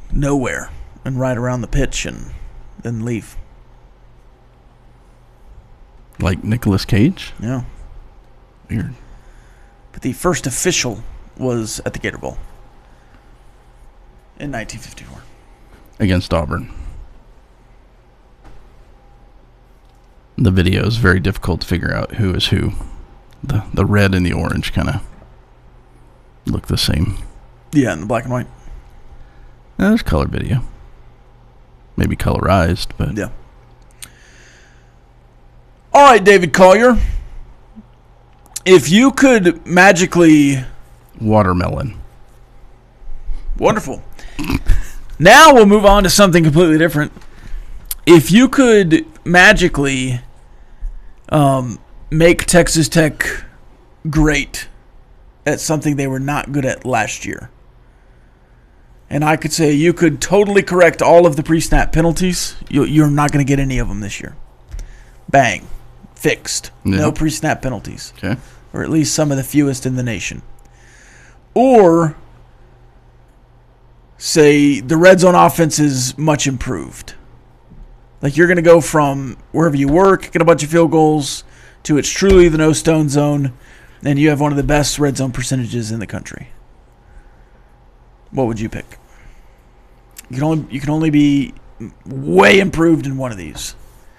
nowhere and ride around the pitch and then leave. Like Nicolas Cage? Yeah. Weird. But the first official was at the Gator Bowl in 1954. Against Auburn. The video is very difficult to figure out who is who. The red and the orange kind of look the same. Yeah, in the black and white. There's color video. Maybe colorized, but... Yeah. All right, David Collier. If you could magically... Watermelon. Wonderful. Now we'll move on to something completely different. If you could magically make Texas Tech great at something they were not good at last year, and I could say you could totally correct all of the pre-snap penalties, you're not going to get any of them this year. Bang. Fixed. Yeah. No pre-snap penalties. Okay. Or at least some of the fewest in the nation. Or say the red zone offense is much improved. Like you're going to go from wherever you work, get a bunch of field goals, to it's truly the no-stone zone, and you have one of the best red zone percentages in the country. What would you pick? You can only be way improved in one of these.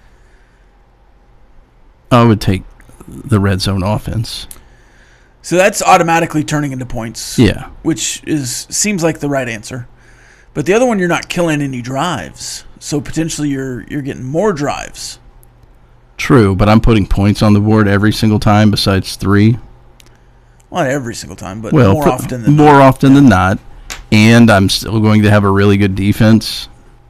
I would take the red zone offense. So that's automatically turning into points. Yeah. Which seems like the right answer. But the other one, you're not killing any drives. So potentially you're getting more drives. True, but I'm putting points on the board every single time besides 3. Well, not every single time, but more often than more not. often than not. And I'm still going to have a really good defense.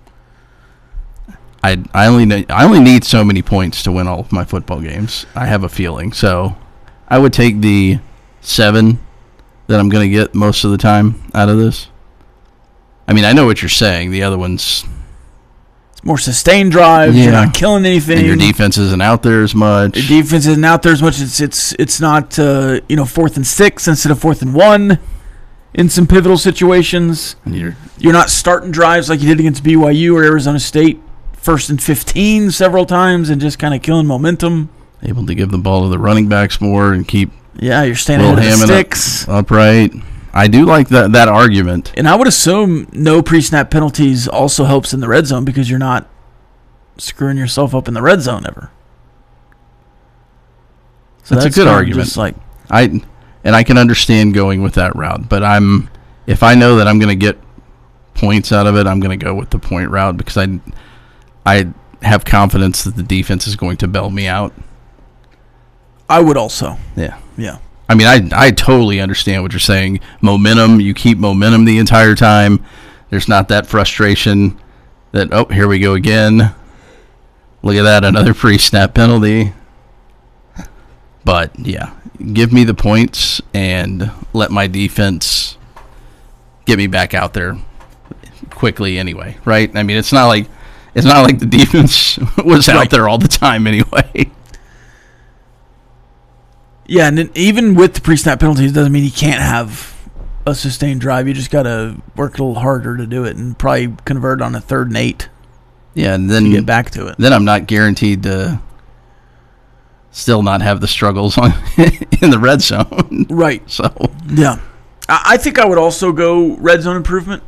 I only need so many points to win all of my football games. I have a feeling. So I would take the 7 that I'm going to get most of the time out of this. I mean, I know what you're saying. The other one's... It's more sustained drives. Yeah. You're not killing anything. And your defense isn't out there as much. Your defense isn't out there as much. It's not 4th and 6 instead of 4th and 1 in some pivotal situations. And you're not starting drives like you did against BYU or Arizona State. 1st and 15 several times and just kind of killing momentum. Able to give the ball to the running backs more and keep... Yeah, you're standing ahead of the sticks. Upright. I do like that argument. And I would assume no pre-snap penalties also helps in the red zone because you're not screwing yourself up in the red zone ever. So that's a good argument. Just like I can understand going with that route, but if I know that I'm going to get points out of it, I'm going to go with the point route because I have confidence that the defense is going to bail me out. I would also. Yeah. Yeah. I mean, I totally understand what you're saying. Momentum, you keep momentum the entire time. There's not that frustration that, oh, here we go again. Look at that, another pre-snap penalty. But, yeah, give me the points and let my defense get me back out there quickly anyway, right? I mean, it's not like the defense was out there all the time anyway. Yeah, and then even with the pre-snap penalties, doesn't mean you can't have a sustained drive. You just got to work a little harder to do it and probably convert on a 3rd and 8. Yeah, and then to get back to it. Then I'm not guaranteed to still not have the struggles in the red zone. Right. So yeah, I think I would also go red zone improvement.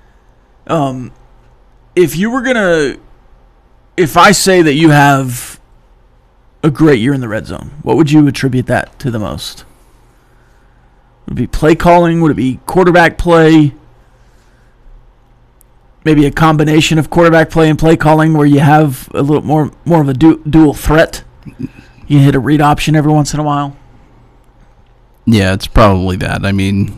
If I say that you have a great year in the red zone, what would you attribute that to the most? Would it be play calling? Would it be quarterback play? Maybe a combination of quarterback play and play calling where you have a little more of a dual threat. You hit a read option every once in a while. Yeah, it's probably that. I mean,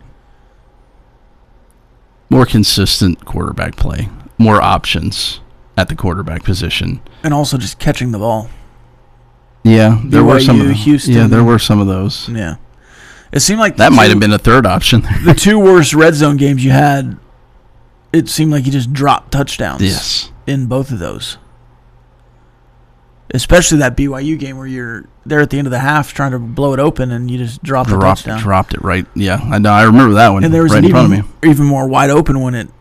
more consistent quarterback play, more options at the quarterback position, and also just catching the ball. Yeah, there were some. Houston. Yeah, there were some of those. Yeah, it seemed like that might have been a third option. The 2 worst red zone games you had, it seemed like you just dropped touchdowns. Yes, in both of those. Especially that BYU game where you're there at the end of the half trying to blow it open and you just dropped the touchdown. Dropped it right. Yeah, I know. I remember that one. And there was right in front of me. Even more wide open when it